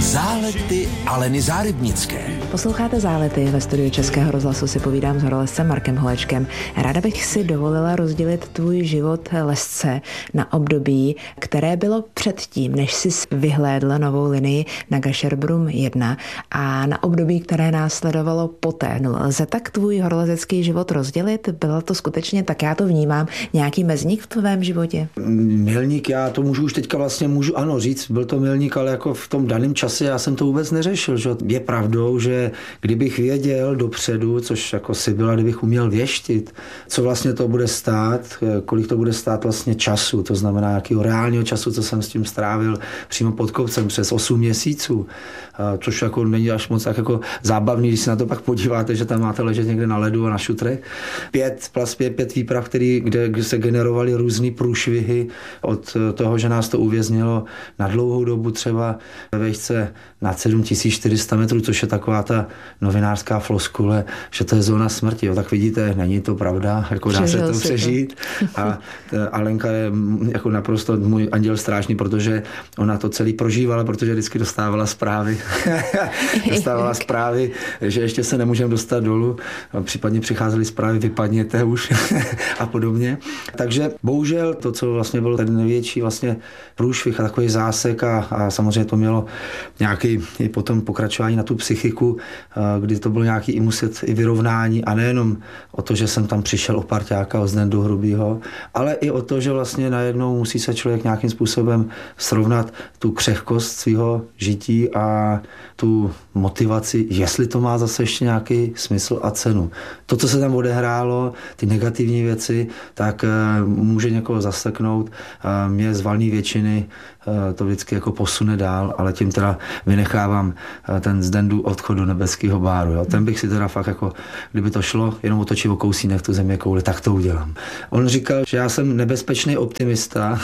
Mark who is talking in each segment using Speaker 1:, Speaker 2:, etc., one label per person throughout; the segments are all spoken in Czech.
Speaker 1: Zálety Aleny Zárybnické.
Speaker 2: Posloucháte Zálety, ve studiu Českého rozhlasu si povídám s horolezcem Markem Holečkem. Ráda bych si dovolila rozdělit tvůj život lezce na období, které bylo předtím, než jsi vyhlédla novou linii na Gasherbrum 1 a na období, které následovalo poté. No, lze tak tvůj horolezecký život rozdělit? Bylo to skutečně, tak já to vnímám, nějaký mezník v tvém životě?
Speaker 3: Milník, já to můžu už teďka vlastně ano říct, byl to milník, ale jako v tom daném čase já jsem to vůbec neřešil. Že? Je pravdou, že kdybych věděl dopředu, což jako si byla, kdybych uměl věštit, co vlastně to bude stát, kolik to bude stát vlastně času, to znamená nějakého reálního času, co jsem s tím strávil přímo pod kopcem přes 8 měsíců, což jako není až moc tak jako zábavný, když se na to pak podíváte, že tam máte ležet někde na ledu a na šutrech. 5 výprav, kde se generovaly různý průšvihy od toho, že nás to uvěznilo na dlouhou dobu třeba ve výšce nad 7400 metrů, což je taková ta novinářská floskule, že to je zóna smrti. Jo. Tak vidíte, není to pravda, jako dá se to přežít. A Alenka je jako naprosto můj anděl strážný, protože ona to celý prožívala, protože vždycky dostávala zprávy. Že ještě se nemůžeme dostat dolů. Případně přicházely zprávy, vypadněte už a podobně. Takže bohužel to, co vlastně bylo ten největší vlastně průšvih a takový zásek a samozřejmě to mělo nějaký i potom pokračování na tu psychiku, kdy to bylo nějaký i vyrovnání a nejenom o to, že jsem tam přišel o parťáka, o Zdendu Hrubýho, ale i o to, že vlastně najednou musí se člověk nějakým způsobem srovnat tu křehkost svého žití a tu motivaci, jestli to má zase ještě nějaký smysl a cenu. To, co se tam odehrálo, ty negativní věci, tak může někoho zaseknout. Mě z valné většiny to vždycky jako posune dál, ale tím teda vynechávám ten Zdendu odchod do nebeského báru. Jo. Ten bych si teda fakt jako, kdyby to šlo, jenom otočit o kousínek tu země kouli, tak to udělám. On říkal, že já jsem nebezpečný optimista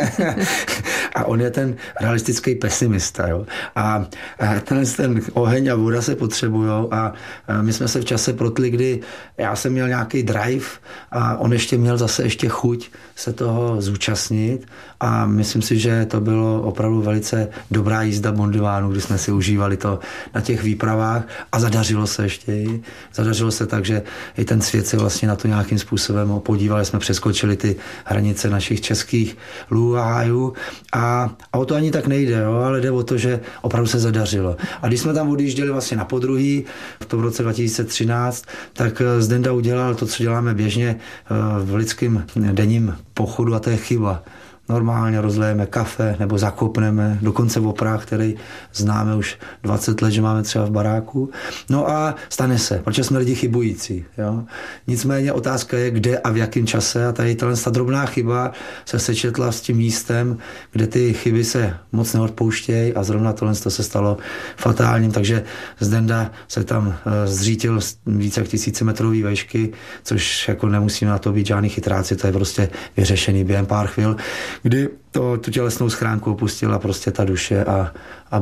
Speaker 3: a on je ten realistický pesimista. Jo. A ten oheň a voda se potřebujou a my jsme se v čase protli, kdy já jsem měl nějaký drive a on ještě měl zase ještě chuť se toho zúčastnit a myslím si, že to bylo opravdu velice dobrá jízda Bondivánu, kdy jsme si užívali to na těch výpravách a zadařilo se ještě. Zadařilo se tak, že i ten svět se vlastně na to nějakým způsobem podívali, jsme přeskočili ty hranice našich českých lů a hájů a o to ani tak nejde, jo, ale jde o to, že opravdu se zadařilo. A když jsme tam odjížděli vlastně na podruhý v tom roce 2013, tak Zdenda udělal to, co děláme běžně v lidském denním pochodu a to je chyba. Normálně rozlejeme kafe nebo zakopneme, dokonce oprah, který známe už 20 let, že máme třeba v baráku. No a stane se, protože jsme lidi chybující. Jo? Nicméně otázka je, kde a v jakém čase a tady ta drobná chyba se sečetla s tím místem, kde ty chyby se moc neodpouštějí a zrovna tohle se stalo fatálním, takže Zdenda se tam zřítil více jak 1000 metrový výšky, což jako nemusíme na to být žádný chytráci, to je prostě vyřešený během pár chvil, kdy tu tělesnou schránku opustila prostě ta duše a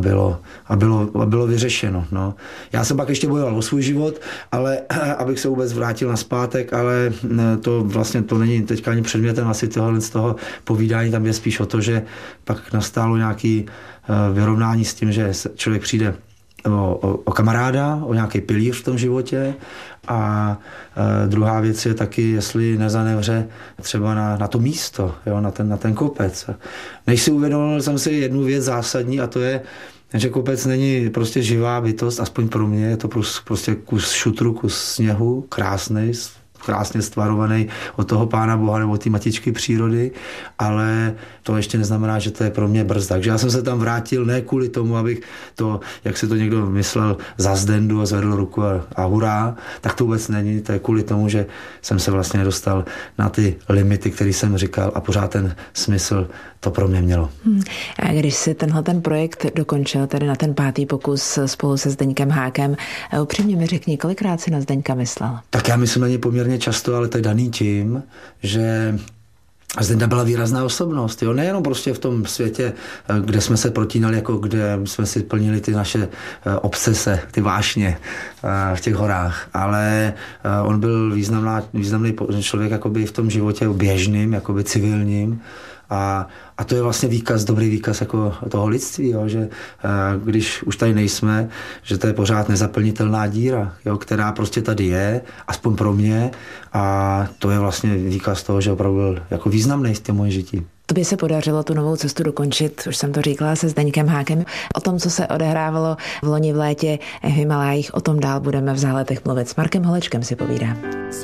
Speaker 3: bylo vyřešeno. No. Já jsem pak ještě bojoval o svůj život, ale abych se vůbec vrátil nazpátek, ale to vlastně to není teďka ani předmětem asi tohle z toho povídání, tam je spíš o to, že pak nastálo nějaké vyrovnání s tím, že člověk přijde o kamaráda, o nějaký pilíř v tom životě a druhá věc je taky, jestli nezanevře třeba na to místo, jo, na ten kopec. Než si uvědomil jsem si jednu věc zásadní a to je, že kopec není prostě živá bytost, aspoň pro mě, je to prostě kus šutru, kus sněhu, krásně stvarovaný od toho Pána Boha nebo od té matičky přírody, ale to ještě neznamená, že to je pro mě brzda. Takže já jsem se tam vrátil ne kvůli tomu, abych to, jak si to někdo myslel, za Zdendu a zvedl ruku a hurá, tak to vůbec není. To je kvůli tomu, že jsem se vlastně nedostal na ty limity, které jsem říkal a pořád ten smysl to pro mě mělo.
Speaker 2: A když si ten projekt dokončil, tedy na ten 5. pokus spolu se Zdeňkem Hákem, upřímně mi řekni, kolikrát si na Zdeňka myslel?
Speaker 3: Tak já myslím na něj poměrně často, ale to je daný tím, že Zdenda byla výrazná osobnost, jo? Nejenom prostě v tom světě, kde jsme se protínali, jako kde jsme si plnili ty naše obsese, ty vášně v těch horách, ale on byl významný člověk jakoby v tom životě běžným, jakoby civilním A to je vlastně dobrý výkaz jako toho lidství, jo, že když už tady nejsme, že to je pořád nezaplnitelná díra, jo, která prostě tady je, aspoň pro mě, a to je vlastně výkaz toho, že opravdu byl jako významný v tom moje žití.
Speaker 2: Tobě se podařilo tu novou cestu dokončit, už jsem to říkala, se Zdeňkem Hákem. O tom, co se odehrávalo v loni v létě v Himalájích, o tom dál budeme v Záletech mluvit. S Markem Holečkem si povídám.